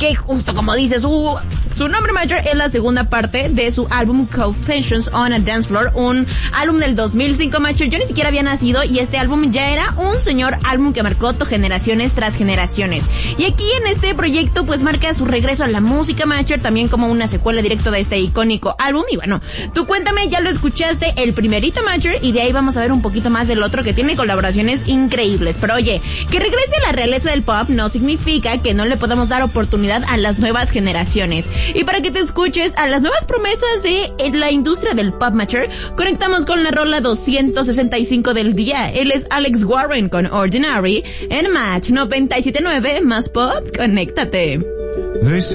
que justo como dices, su nombre mayor es la segunda parte de su álbum Confessions on a Dance Floor, un álbum del 2005, Macher. Yo ni siquiera había nacido y este álbum ya era un señor álbum que marcó generaciones tras generaciones. Y aquí en este proyecto pues marca su regreso a la música, Macher, también como una secuela directa de este icónico álbum. Y bueno, tú cuéntame, ya lo escuchaste el primerito, Macher, y de ahí vamos a ver un poquito más del otro que tiene colaboraciones increíbles. Pero oye, que regrese a la realeza del pop no significa que no le podamos dar oportunidad a las nuevas generaciones. Y para que te escuches a las nuevas promesas de la industria del pop, Macher, conectamos con la rola 265 del día. Él es Alex Warren con Ordinary en Match 97.9 más pop. Conéctate.